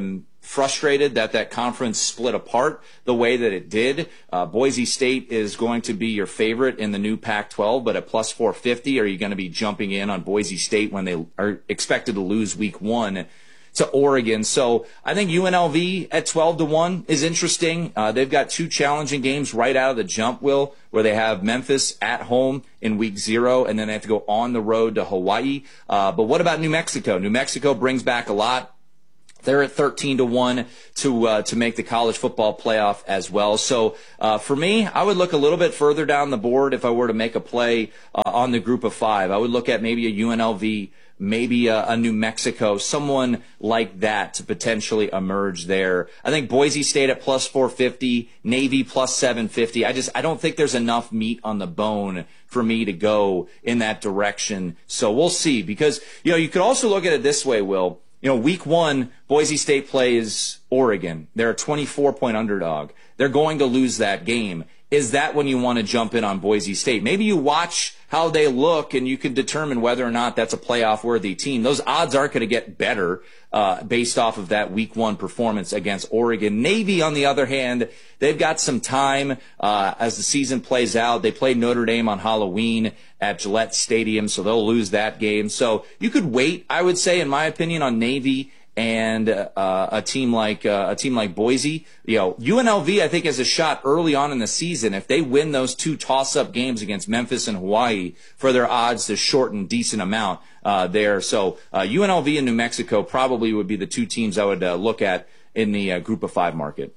S2: frustrated that that conference split apart the way that it did. Uh, Boise State is going to be your favorite in the new Pac twelve, but at plus four fifty, are you going to be jumping in on Boise State when they are expected to lose week one to Oregon? So I think U N L V at twelve to one is interesting. Uh, they've got two challenging games right out of the jump, Will, where they have Memphis at home in week zero, and then they have to go on the road to Hawaii. Uh, but what about New Mexico? New Mexico brings back a lot. They're at thirteen to one to uh, to make the college football playoff as well. So uh, for me, I would look a little bit further down the board if I were to make a play uh, on the group of five. I would look at maybe a U N L V, maybe a, a New Mexico, someone like that to potentially emerge there. I think Boise State at plus four fifty, Navy plus seven fifty. I just I don't think there's enough meat on the bone for me to go in that direction. So we'll see, because you know you could also look at it this way, Will. You know, week one, Boise State plays Oregon. They're a twenty-four point underdog. They're going to lose that game. Is that when you want to jump in on Boise State? Maybe you watch how they look and you can determine whether or not that's a playoff-worthy team. Those odds aren't going to get better uh, based off of that week one performance against Oregon. Navy, on the other hand, they've got some time uh, as the season plays out. They play Notre Dame on Halloween at Gillette Stadium, so they'll lose that game. So you could wait, I would say, in my opinion, on Navy and uh, a team like uh, a team like Boise. You know, U N L V I think has a shot early on in the season if they win those two toss-up games against Memphis and Hawaii for their odds to shorten decent amount uh, there. So uh, U N L V and New Mexico probably would be the two teams I would uh, look at in the uh, group of five market.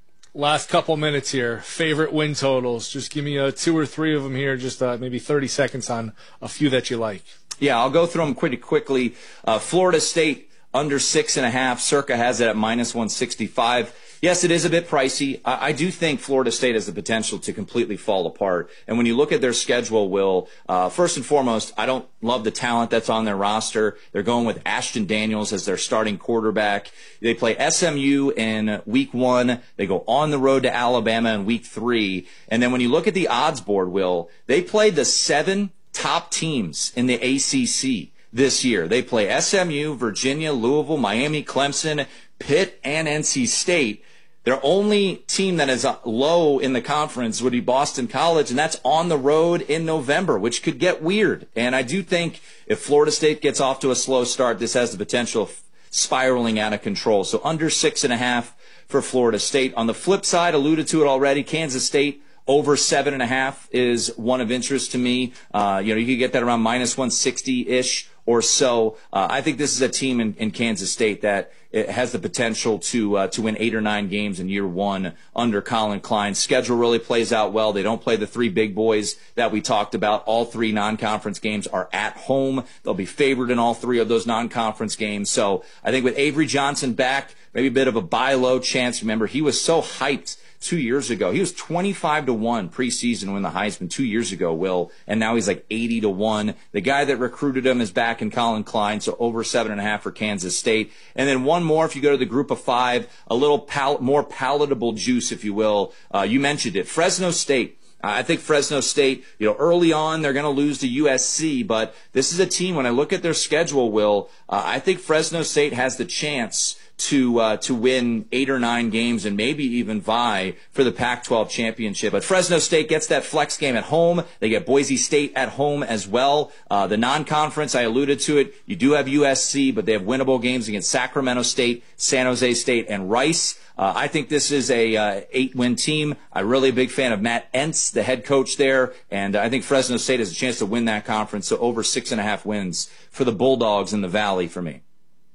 S1: Last couple minutes here. Favorite win totals. Just give me uh, two or three of them here. Just uh, maybe thirty seconds on a few that you like.
S2: Yeah, I'll go through them pretty quickly. Uh, Florida State under six and a half. Circa has it at minus one sixty-five. Yes, it is a bit pricey. I, I do think Florida State has the potential to completely fall apart. And when you look at their schedule, Will, uh, first and foremost, I don't love the talent that's on their roster. They're going with Ashton Daniels as their starting quarterback. They play S M U in week one. They go on the road to Alabama in week three. And then when you look at the odds board, Will, they played the seven top teams in the A C C this year. They play S M U, Virginia, Louisville, Miami, Clemson, Pitt, and N C State. Their only team that is low in the conference would be Boston College, and that's on the road in November, which could get weird. And I do think if Florida State gets off to a slow start, this has the potential of spiraling out of control. So under six and a half for Florida State. On the flip side, alluded to it already, Kansas State over seven and a half is one of interest to me. Uh, you know, you could get that around minus one sixty-ish or so. Uh, I think this is a team in, in Kansas State that it has the potential to uh, to win eight or nine games in year one under Colin Klein. Schedule really plays out well. They don't play the three big boys that we talked about. All three non-conference games are at home. They'll be favored in all three of those non-conference games. So I think with Avery Johnson back, maybe a bit of a buy low chance. Remember, he was so hyped two years ago. He was twenty-five to one preseason to win the Heisman two years ago, Will, and now he's like eighty to one. The guy that recruited him is back in Colin Klein, so over seven and a half for Kansas State. And then one more, if you go to the group of five, a little pal- more palatable juice, if you will. Uh, you mentioned it. Fresno State. I think Fresno State, you know, early on they're going to lose to U S C, but this is a team, when I look at their schedule, Will, uh, I think Fresno State has the chance to uh, to win eight or nine games and maybe even vie for the Pac twelve championship. But Fresno State gets that flex game at home. They get Boise State at home as well. Uh, the non-conference, I alluded to it, you do have U S C, but they have winnable games against Sacramento State, San Jose State, and Rice. Uh, I think this is a uh, eight-win team. I'm really a big fan of Matt Entz, the head coach there, and I think Fresno State has a chance to win that conference, so over six and a half wins for the Bulldogs in the Valley for me.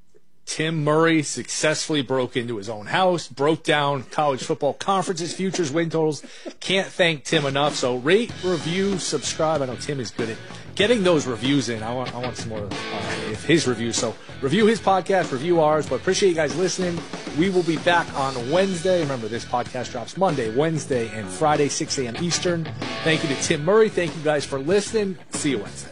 S1: Tim Murray successfully broke into his own house, broke down college football conferences, futures, win totals. Can't thank Tim enough. So rate, review, subscribe. I know Tim is good at getting those reviews in. I want I want some more uh, of his reviews. So review his podcast, review ours. But appreciate you guys listening. We will be back on Wednesday. Remember, this podcast drops Monday, Wednesday, and Friday, six a.m. Eastern. Thank you to Tim Murray. Thank you guys for listening. See you Wednesday.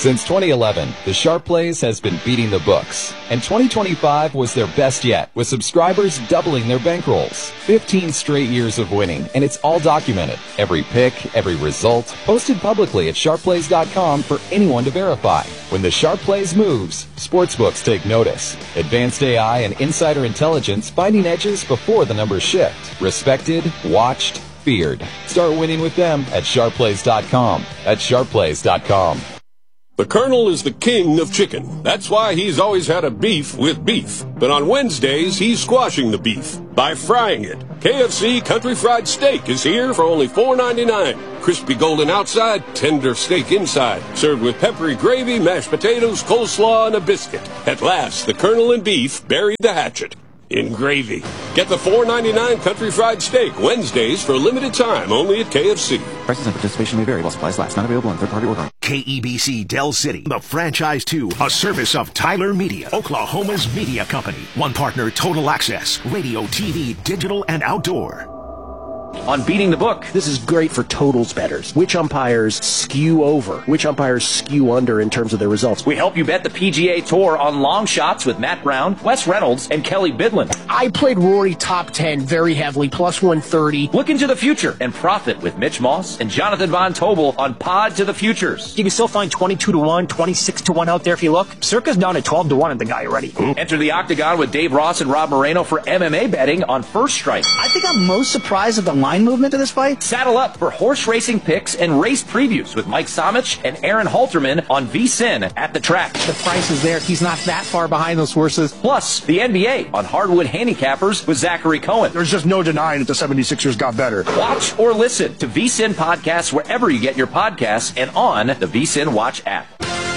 S3: Since twenty eleven, the Sharp Plays has been beating the books, and twenty twenty-five was their best yet, with subscribers doubling their bankrolls. fifteen straight years of winning, and it's all documented. Every pick, every result, posted publicly at sharp plays dot com for anyone to verify. When the Sharp Plays moves, sportsbooks take notice. Advanced A I and insider intelligence finding edges before the numbers shift. Respected, watched, feared. Start winning with them at sharp plays dot com. At sharp plays dot com.
S4: The Colonel is the king of chicken. That's why he's always had a beef with beef. But on Wednesdays, he's squashing the beef by frying it. K F C Country Fried Steak is here for only four ninety-nine. Crispy golden outside, tender steak inside. Served with peppery gravy, mashed potatoes, coleslaw, and a biscuit. At last, the Colonel and beef buried the hatchet in gravy. Get the four ninety-nine Country Fried Steak Wednesdays for a limited time only at K F C.
S5: Prices and participation may vary while supplies last. Not available on third-party ordering.
S24: K E B C Del City, the franchise two, a service of Tyler Media, Oklahoma's media company. One partner, Total Access, radio, T V, digital, and outdoor.
S25: On Beating the Book, this is great for totals bettors. Which umpires skew over? Which umpires skew under in terms of their results?
S26: We help you bet the P G A Tour on long shots with Matt Brown, Wes Reynolds, and Kelly Bidlin.
S25: I played Rory top ten very heavily, plus one thirty.
S26: Look into the future and profit with Mitch Moss and Jonathan Von Tobel on Pod to the Futures.
S27: You can still find twenty-two to one, twenty-six to one out there if you look. Circa's down at twelve to one at the guy already.
S26: Ooh. Enter the Octagon with Dave Ross and Rob Moreno for M M A betting on First Strike.
S28: I think I'm most surprised at the line movement of this fight.
S26: Saddle up for horse racing picks and race previews with Mike Somich and Aaron Halterman on V S I N at the track.
S25: The price is there. He's not that far behind those horses.
S26: Plus, the N B A on Hardwood Handicappers with Zachary Cohen.
S29: There's just no denying that the seventy-sixers got better.
S26: Watch or listen to V S I N podcasts wherever you get your podcasts and on the V S I N Watch app.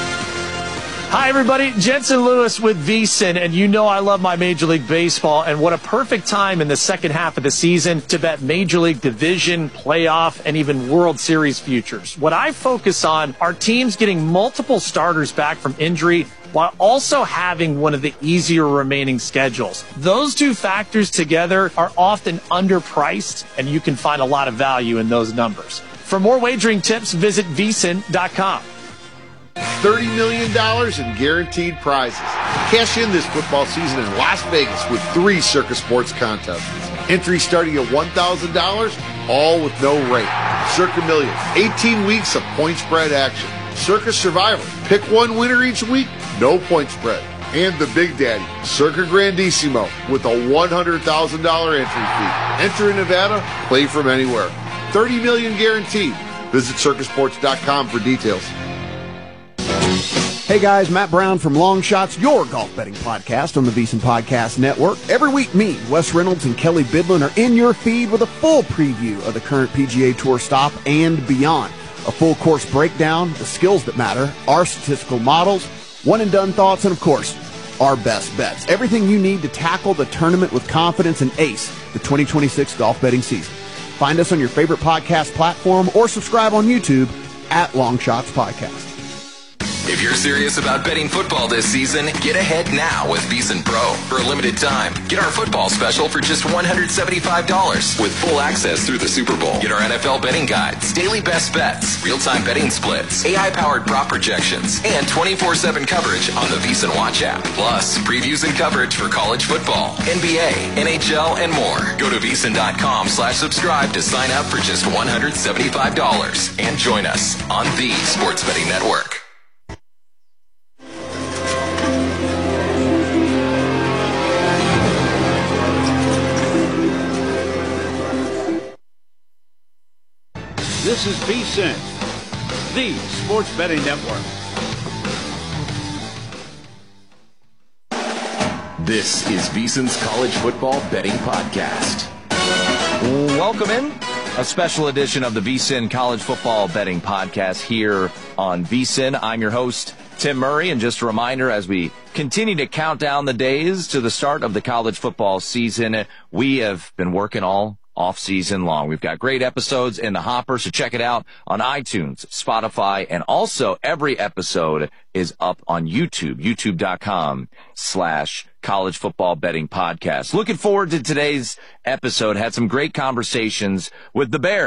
S11: Hi, everybody. Jensen Lewis with V S I N, and you know I love my Major League Baseball, and what a perfect time in the second half of the season to bet Major League Division, playoff, and even World Series futures. What I focus on are teams getting multiple starters back from injury while also having one of the easier remaining schedules. Those two factors together are often underpriced, and you can find a lot of value in those numbers. For more wagering tips, visit V S I N dot com.
S7: thirty million dollars in guaranteed prizes. Cash in this football season in Las Vegas with three Circa Sports contests. Entry starting at one thousand dollars, all with no rate. Circa Millions, eighteen weeks of point spread action. Circa Survivor, pick one winner each week, no point spread. And the Big Daddy, Circa Grandissimo, with a one hundred thousand dollars entry fee. Enter in Nevada, play from anywhere. thirty million dollars guaranteed. Visit circa sports dot com for details.
S30: Hey guys, Matt Brown from Long Shots, your golf betting podcast on the V S I N Podcast Network. Every week, me, Wes Reynolds, and Kelly Bidlin are in your feed with a full preview of the current P G A Tour stop and beyond. A full course breakdown, the skills that matter, our statistical models, one and done thoughts, and of course, our best bets. Everything you need to tackle the tournament with confidence and ace the twenty twenty-six golf betting season. Find us on your favorite podcast platform or subscribe on YouTube at Long Shots Podcast.
S10: If you're serious about betting football this season, get ahead now with V S I N Pro. For a limited time, get our football special for just one hundred seventy-five dollars with full access through the Super Bowl. Get our N F L betting guides, daily best bets, real-time betting splits, A I-powered prop projections, and twenty-four seven coverage on the V S I N Watch app. Plus, previews and coverage for college football, N B A, N H L, and more. Go to V S I N dot com slash subscribe to sign up for just one hundred seventy-five dollars and join us on the Sports Betting Network.
S31: This is V S I N, the Sports Betting Network.
S10: This is V S I N's College Football Betting Podcast.
S2: Welcome in. A special edition of the V S I N College Football Betting Podcast here on V S I N. I'm your host, Tim Murray, and just a reminder as we continue to count down the days to the start of the college football season, we have been working all off season long. We've got great episodes in the hopper, so check it out on iTunes, Spotify, and also every episode is up on YouTube, youtube dot com slash college football betting podcast. Looking forward to today's episode. Had some great conversations with the Bear,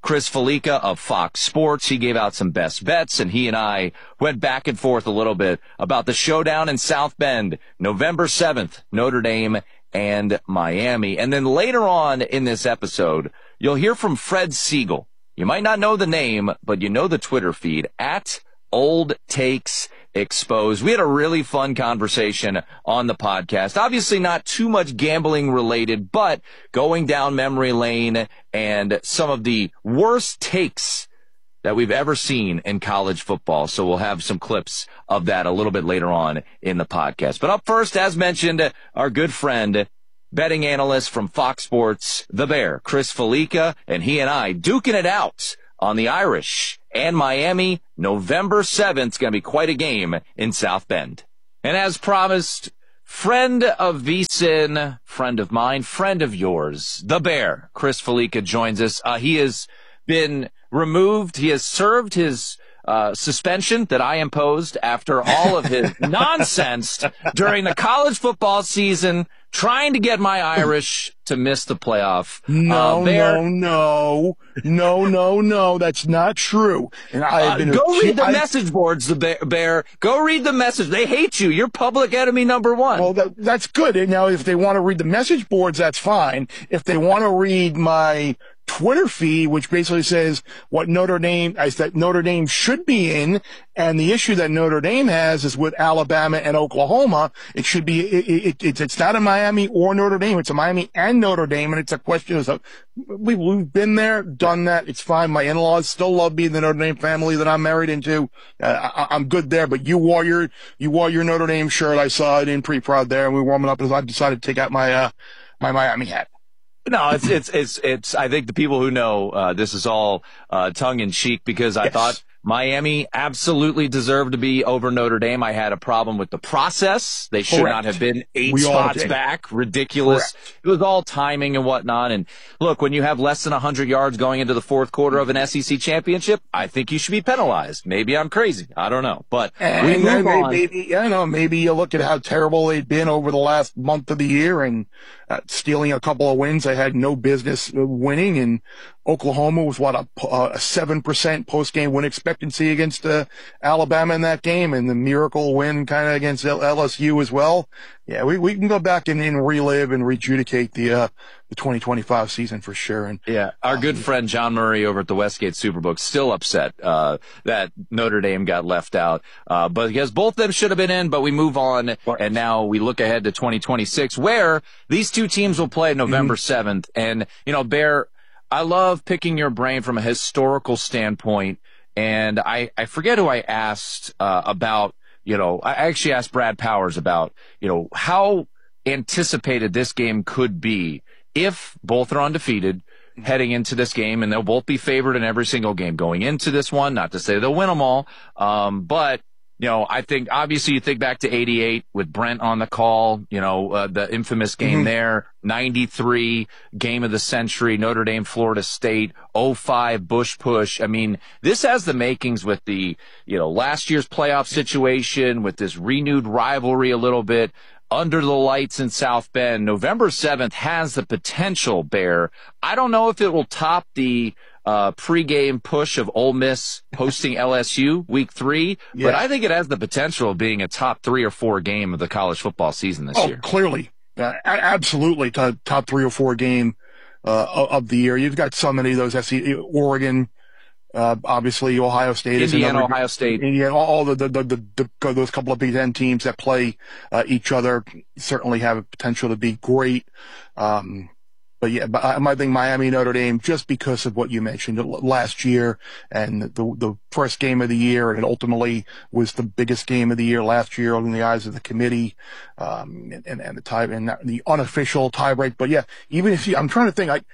S26: Chris Felica of Fox Sports. He gave out some best bets, and he and I went back and forth a little bit about the showdown in South Bend, November seventh, Notre Dame and Miami. And then later on in this episode, you'll hear from Fred Siegel. You might not know the name, but you know the Twitter feed, at Old Takes Exposed. We had a really fun conversation on the podcast. Obviously not too much gambling related, but going down memory lane and some of the worst takes that we've ever seen in college football. So we'll have some clips of that a little bit later on in the podcast. But up first, as mentioned, our good friend, betting analyst from Fox Sports, the Bear, Chris Felica, and he and I duking it out on the Irish and Miami. November seventh is going to be quite a game in South Bend. And as promised, friend of VSiN, friend of mine, friend of yours, the Bear, Chris Felica joins us. Uh, he has been removed. He has served his uh, suspension that I imposed after all of his nonsense during the college football season, trying to get my Irish to miss the playoff.
S29: No,
S26: uh, Bear,
S29: no, no, no, no, no. That's not true. And I have been
S26: uh, go
S29: a,
S26: read the
S29: I,
S26: message boards, the Bear, Bear. Go read the message. They hate you. You're public enemy number one.
S29: Well, that, that's good. And now, if they want to read the message boards, that's fine. If they want to read my Twitter feed, which basically says what Notre Dame, I that Notre Dame should be in, and the issue that Notre Dame has is with Alabama and Oklahoma. It should be, it, it, it's not a Miami or Notre Dame. It's a Miami and Notre Dame, and it's a question of, we, we've been there, done that. It's fine. My in-laws still love being the Notre Dame family that I'm married into. Uh, I, I'm good there, but you wore your, you wore your Notre Dame shirt. I saw it in pre-prod there, and we were warming up, and I decided to take out my, uh, my Miami hat.
S26: No, it's, it's, it's, it's, I think the people who know, uh, this is all, uh, tongue in cheek, because I yes. thought Miami absolutely deserved to be over Notre Dame. I had a problem with the process. They should Correct. not have been eight we spots back. Ridiculous. Correct. It was all timing and whatnot. And look, when you have less than one hundred yards going into the fourth quarter of an S E C championship, I think you should be penalized. Maybe I'm crazy. I don't know. But
S29: and
S26: we move
S29: maybe,
S26: on.
S29: maybe, I know, maybe you look at how terrible they've been over the last month of the year and uh, stealing a couple of wins they had no business winning. And Oklahoma was, what, a, a seven percent post-game win expectancy against uh, Alabama in that game, and the miracle win kind of against L S U as well. Yeah, we, we can go back and, and relive and rejudicate the uh, the twenty twenty-five season for sure. And
S26: yeah, our um, good friend John Murray over at the Westgate Superbook still upset uh, that Notre Dame got left out. Uh, but because both of them should have been in, but we move on, and now we look ahead to twenty twenty-six, where these two teams will play November seventh. And, you know, Bear, I love picking your brain from a historical standpoint, and I, I forget who I asked uh, about, you know, I actually asked Brad Powers about, you know, how anticipated this game could be if both are undefeated heading into this game, and they'll both be favored in every single game going into this one. Not to say they'll win them all, um, but you know, I think obviously you think back to eighty-eight with Brent on the call, you know, uh, the infamous game mm-hmm. there, ninety-three game of the century, Notre Dame, Florida State, oh five Bush push. I mean, this has the makings with the, you know, last year's playoff situation, with this renewed rivalry a little bit under the lights in South Bend. November seventh has the potential, Bear. I don't know if it will top the Uh, pregame push of Ole Miss hosting L S U week three, yeah. but I think it has the potential of being a top three or four game of the college football season this
S29: oh,
S26: year.
S29: Clearly. Uh, absolutely top, top three or four game uh, of the year. You've got so many of those, S C, Oregon, uh, obviously Ohio State.
S26: Indiana,
S29: is another,
S26: Ohio State.
S29: Indiana, all the, the, the, the, the those couple of Big Ten teams that play uh, each other certainly have a potential to be great. Um, But yeah, but I think Miami, Notre Dame, just because of what you mentioned last year and the the first game of the year, and it ultimately was the biggest game of the year last year in the eyes of the committee, um, and, and the tie and the unofficial tiebreak. But yeah, even if you, I'm trying to think, like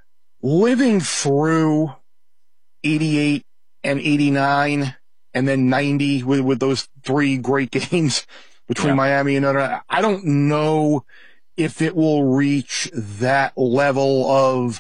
S29: living through eighty-eight and eighty-nine, and then ninety with with those three great games between yeah. Miami and Notre Dame. I don't know if it will reach that level of,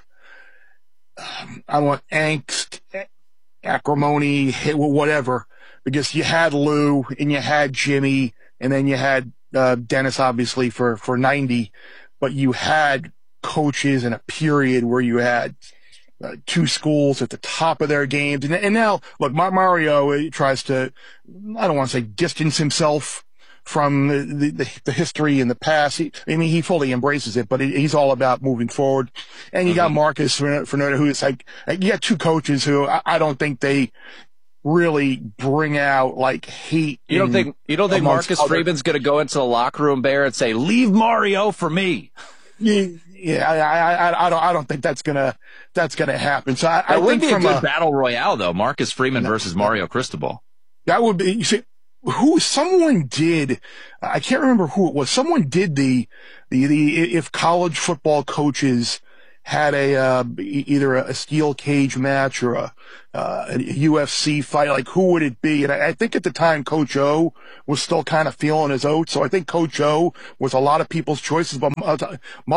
S29: um, I don't want angst, acrimony, whatever, because you had Lou and you had Jimmy, and then you had uh, Dennis, obviously, for, for ninety, but you had coaches in a period where you had uh, two schools at the top of their games. And, and now, look, Mario uh, tries to, I don't want to say distance himself from the, the, the history in the past. He, I mean, he fully embraces it, but he, he's all about moving forward. And you got Marcus Fernando, who's like, you got two coaches who I, I don't think they really bring out like hate.
S26: You don't think, you don't think Marcus other... Freeman's going to go into the locker room, Bear, and say, leave Mario for me?
S29: Yeah, yeah, I, I, I don't, I don't think that's gonna, that's gonna happen. So I,
S26: that
S29: I
S26: would
S29: think
S26: be a
S29: from
S26: good
S29: a
S26: battle royale, though. Marcus Freeman no, versus Mario Cristobal.
S29: That would be. You see, who someone did? I can't remember who it was. Someone did the, the, the if college football coaches had a uh, either a steel cage match or a, uh, a U F C fight, like who would it be? And I, I think at the time Coach O was still kind of feeling his oats, so I think Coach O was a lot of people's choices. But uh,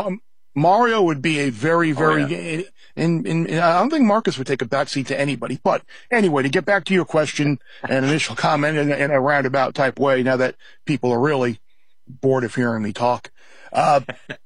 S29: Mario would be a very, very, oh, yeah. and, and, and I don't think Marcus would take a backseat to anybody. But anyway, to get back to your question and initial comment in, in a roundabout type way, now that people are really bored of hearing me talk, uh,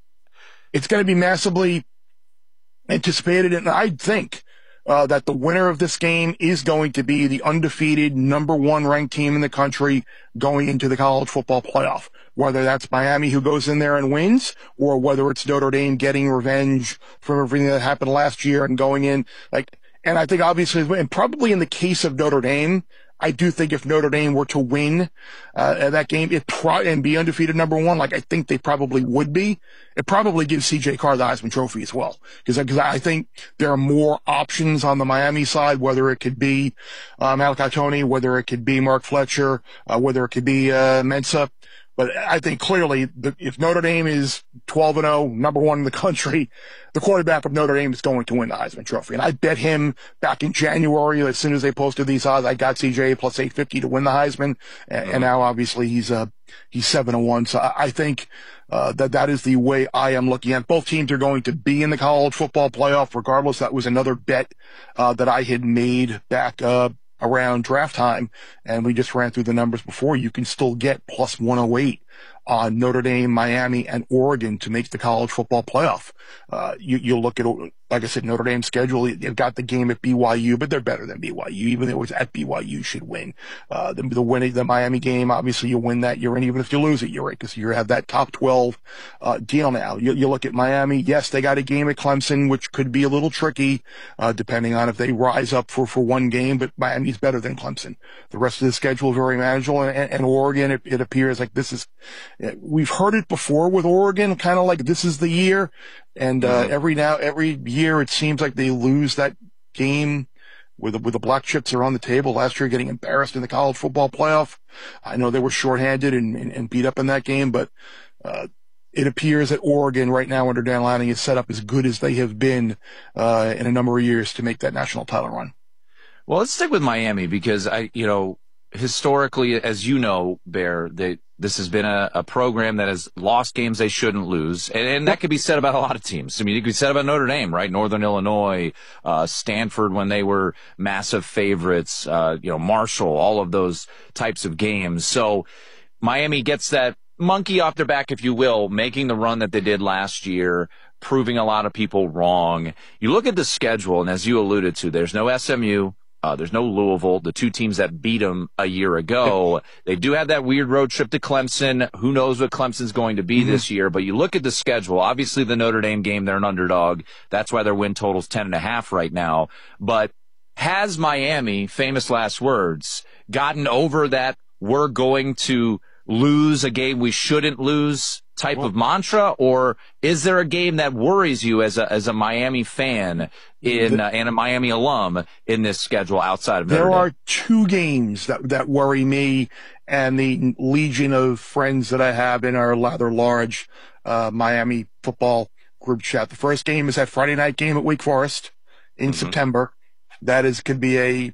S29: it's going to be massively anticipated, and I think uh, that the winner of this game is going to be the undefeated number one ranked team in the country going into the college football playoff. Whether that's Miami who goes in there and wins, or whether it's Notre Dame getting revenge for everything that happened last year and going in like. And I think obviously, and probably in the case of Notre Dame, I do think if Notre Dame were to win uh, that game it pro- and be undefeated number one, like I think they probably would be, it probably gives C J Carr the Heisman Trophy as well. Because I think there are more options on the Miami side, whether it could be uh, Malachi Tony, whether it could be Mark Fletcher, uh, whether it could be uh, Mensa. But I think clearly the, if Notre Dame is twelve and oh, number one in the country, the quarterback of Notre Dame is going to win the Heisman Trophy. And I bet him back in January, as soon as they posted these odds, I got C J plus eight fifty to win the Heisman. And, and now obviously he's, uh, he's seven and one. So I, I think, uh, that that is the way I am looking at. Both teams are going to be in the college football playoff regardless. That was another bet, uh, that I had made back, uh, around draft time, and we just ran through the numbers before. You can still get plus one oh eight on Notre Dame, Miami, and Oregon to make the college football playoff. Uh, you, you look at, like I said, Notre Dame's schedule. They've got the game at B Y U, but they're better than B Y U. Even though it's at B Y U, should win. Uh, the, the winning, the Miami game, obviously you win that, you're in. Even if you lose it, you're in, because you have that top twelve, uh, deal now. You, you look at Miami. Yes, they got a game at Clemson, which could be a little tricky, uh, depending on if they rise up for, for one game, but Miami's better than Clemson. The rest of the schedule, very manageable, and, and Oregon, it, it appears like this is, we've heard it before with Oregon, kind of like this is the year. And, uh, every now, every year it seems like they lose that game where the, where the black chips are on the table. Last year getting embarrassed in the college football playoff. I know they were shorthanded and, and, and beat up in that game, but, uh, it appears that Oregon right now under Dan Lanning is set up as good as they have been, uh, in a number of years to make that national title run.
S26: Well, let's stick with Miami because I, you know, historically, as you know, Bear, they, this has been a, a program that has lost games they shouldn't lose. And, and that could be said about a lot of teams. I mean, it could be said about Notre Dame, right? Northern Illinois, uh, Stanford when they were massive favorites, uh, you know, Marshall, all of those types of games. So Miami gets that monkey off their back, if you will, making the run that they did last year, proving a lot of people wrong. You look at the schedule, and as you alluded to, there's no S M U. Uh, there's no Louisville, the two teams that beat them a year ago. They do have that weird road trip to Clemson. Who knows what Clemson's going to be mm-hmm. this year? But you look at the schedule. Obviously, the Notre Dame game, they're an underdog. That's why their win total's ten and a half right now. But has Miami, famous last words, gotten over that we're going to lose a game we shouldn't lose type well, of mantra, or is there a game that worries you as a as a Miami fan in the, uh, and a Miami alum in this schedule outside of Notre Dame?
S29: There are two games that that worry me and the legion of friends that I have in our rather large uh, Miami football group chat. The first game is that Friday night game at Wake Forest in mm-hmm. September. That is could be a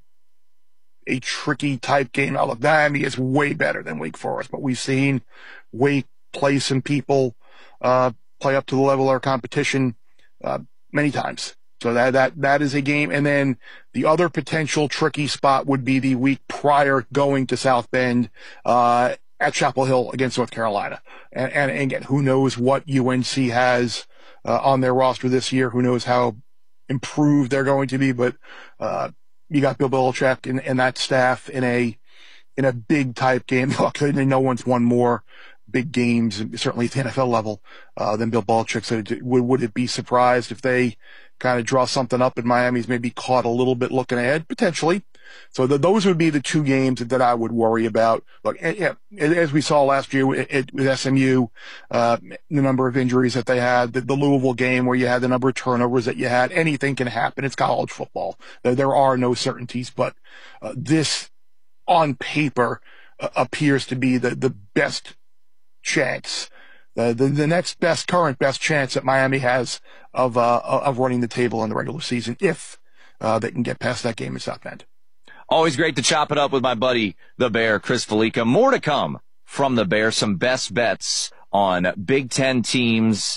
S29: a tricky type game. Now, look, Miami is way better than Wake Forest, but we've seen Wake play some people, uh, play up to the level of our competition, uh, many times. So that, that, that is a game. And then the other potential tricky spot would be the week prior going to South Bend, uh, at Chapel Hill against North Carolina. And, and again, who knows what U N C has, uh, on their roster this year? Who knows how improved they're going to be, but uh, you got Bill Belichick and, and that staff in a in a big type game. Look, no one's won more big games, certainly at the N F L level, uh, than Bill Belichick. So would, would it be surprised if they kind of draw something up and Miami's maybe caught a little bit looking ahead? Potentially. So the, those would be the two games that I would worry about. Look, yeah, as we saw last year with, with S M U, uh, the number of injuries that they had, the, the Louisville game where you had the number of turnovers that you had, anything can happen. It's college football. There, there are no certainties, but uh, this on paper uh, appears to be the, the best chance, uh, the, the next best, current best chance that Miami has of, uh, of running the table in the regular season if uh, they can get past that game in South Bend.
S26: Always great to chop it up with my buddy, the Bear, Chris Felica. More to come from the Bear, some best bets on Big Ten teams